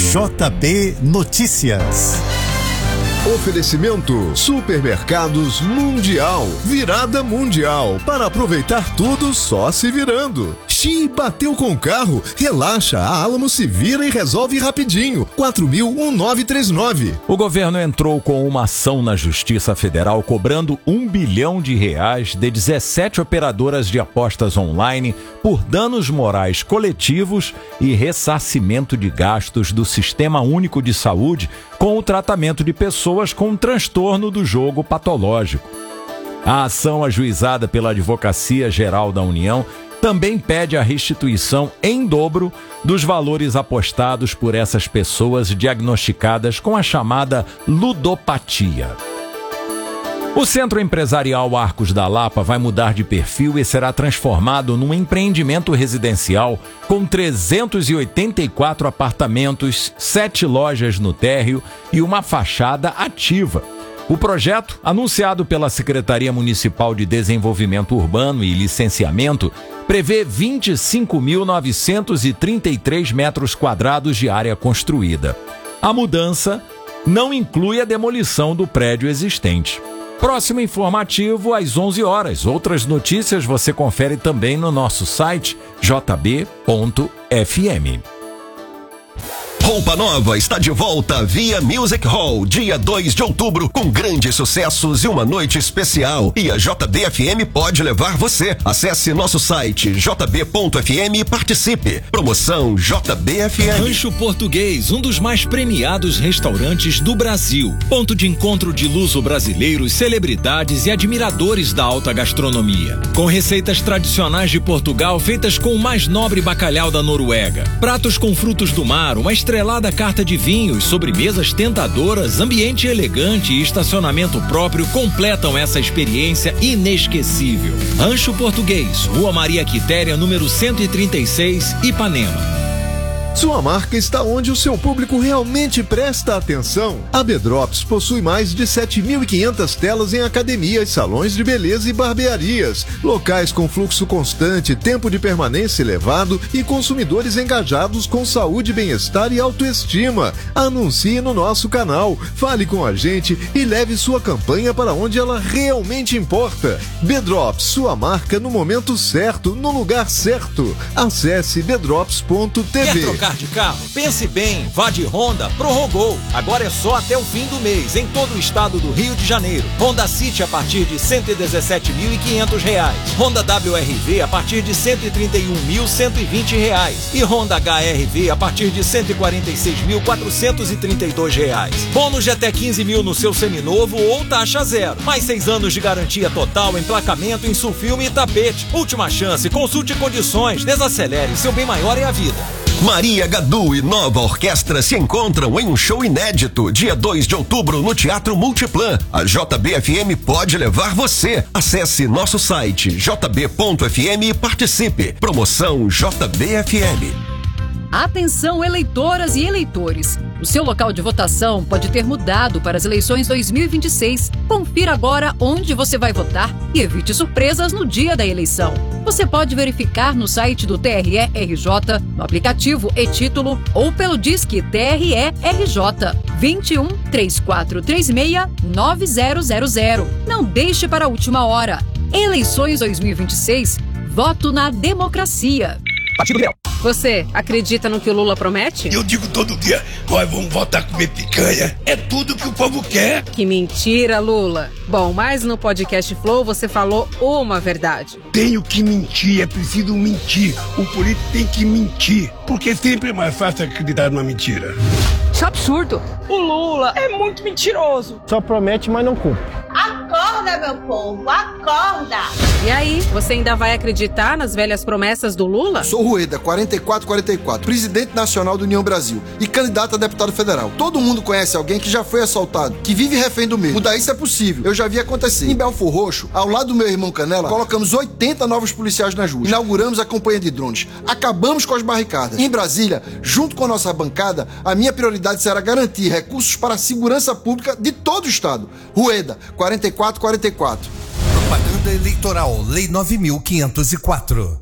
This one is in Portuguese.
JB Notícias. Oferecimento Supermercados Mundial. Virada mundial. Para aproveitar tudo só se virando. Xi, bateu com o carro? Relaxa, a Alamo se vira e resolve rapidinho. 4.000-1939. O governo entrou com uma ação na Justiça Federal cobrando R$1 bilhão de 17 operadoras de apostas online por danos morais coletivos e ressarcimento de gastos do Sistema Único de Saúde com o tratamento de pessoas com transtorno do jogo patológico. A ação ajuizada pela Advocacia Geral da União também pede a restituição em dobro dos valores apostados por essas pessoas diagnosticadas com a chamada ludopatia. O Centro Empresarial Arcos da Lapa vai mudar de perfil e será transformado num empreendimento residencial com 384 apartamentos, 7 lojas no térreo e uma fachada ativa. O projeto, anunciado pela Secretaria Municipal de Desenvolvimento Urbano e Licenciamento, prevê 25.933 metros quadrados de área construída. A mudança não inclui a demolição do prédio existente. Próximo informativo às 11 horas. Outras notícias você confere também no nosso site jb.fm. Roupa Nova está de volta via Music Hall, dia 2 de outubro, com grandes sucessos e uma noite especial. E a JBFM pode levar você. Acesse nosso site jb.fm e participe. Promoção JBFM. Rancho Português, um dos mais premiados restaurantes do Brasil. Ponto de encontro de luso-brasileiros, celebridades e admiradores da alta gastronomia. Com receitas tradicionais de Portugal feitas com o mais nobre bacalhau da Noruega. Pratos com frutos do mar, uma estrelada carta de vinhos, sobremesas tentadoras, ambiente elegante e estacionamento próprio completam essa experiência inesquecível. Rancho Português, Rua Maria Quitéria, número 136, Ipanema. Sua marca está onde o seu público realmente presta atenção. A B-Drops possui mais de 7.500 telas em academias, salões de beleza e barbearias, locais com fluxo constante, tempo de permanência elevado e consumidores engajados com saúde, bem-estar e autoestima. Anuncie no nosso canal, fale com a gente e leve sua campanha para onde ela realmente importa. B-Drops, sua marca no momento certo, no lugar certo. Acesse bdrops.tv. De carro? Pense bem, vá de Honda, prorrogou. Agora é só até o fim do mês, em todo o estado do Rio de Janeiro. Honda City a partir de R$ 117.500. Honda WRV a partir de R$ 131.120. E Honda HR-V a partir de R$ 146.432. Bônus de até 15 mil no seu seminovo ou taxa zero. Mais 6 anos de garantia total, emplacamento, insulfilme e tapete. Última chance, consulte condições, desacelere, seu bem maior é a vida. Maria Gadu e Nova Orquestra se encontram em um show inédito, dia 2 de outubro, no Teatro Multiplan. A JBFM pode levar você. Acesse nosso site jb.fm e participe. Promoção JBFM. Atenção, eleitoras e eleitores! O seu local de votação pode ter mudado para as eleições 2026. Confira agora onde você vai votar e evite surpresas no dia da eleição. Você pode verificar no site do TRE-RJ, no aplicativo e-Título ou pelo Disque TRE-RJ 21 3436 9000. Não deixe para a última hora. Eleições 2026. Voto na democracia. Partido Liberal. Você acredita no que o Lula promete? Eu digo todo dia, nós vamos voltar a comer picanha. É tudo que o povo quer. Que mentira, Lula. Bom, mas no podcast Flow você falou uma verdade. Tenho que mentir, é preciso mentir. O político tem que mentir, porque sempre é mais fácil acreditar numa mentira. Isso é absurdo. O Lula é muito mentiroso. Só promete, mas não cumpre. Acorda, meu povo, acorda! E aí, você ainda vai acreditar nas velhas promessas do Lula? Sou Rueda, 4444, presidente nacional do União Brasil e candidato a deputado federal. Todo mundo conhece alguém que já foi assaltado, que vive refém do medo. Mudar isso é possível, eu já vi acontecer. Em Belfor Roxo, ao lado do meu irmão Canela, colocamos 80 novos policiais nas ruas. Inauguramos a campanha de drones. Acabamos com as barricadas. Em Brasília, junto com a nossa bancada, a minha prioridade será garantir recursos para a segurança pública de todo o estado. Rueda, 4444. Propaganda eleitoral, Lei 9.504.